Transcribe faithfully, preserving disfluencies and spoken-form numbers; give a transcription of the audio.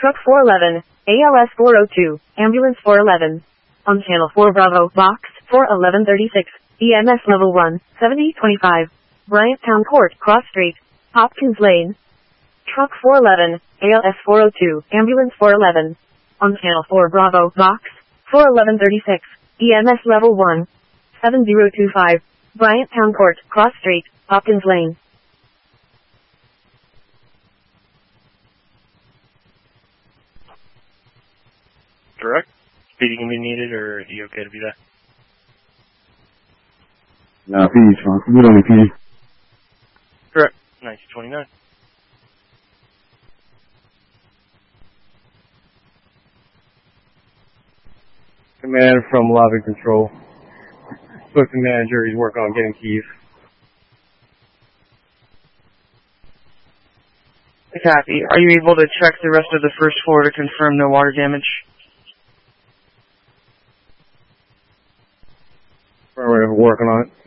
Truck four eleven, A L S four oh two, Ambulance four eleven. On Channel four Bravo, Box four eleven thirty-six, E M S Level one, seventy twenty-five. Bryant Town Court, Cross Street, Hopkins Lane. Truck four eleven, A L S four oh two, Ambulance four eleven. On Channel four Bravo, Box four eleven thirty-six, E M S Level one, seven zero two five. Bryant Town Court, Cross Street, Hopkins Lane. Correct. Speeding can be needed, or are you okay to be that? Nah, P D's fine. We don't need P D. Correct. nineteen twenty-nine. Command from lobby control. Spoke to manager, he's working on getting keys. Copy. Are you able to check the rest of the first floor to confirm no water damage? We're working on it.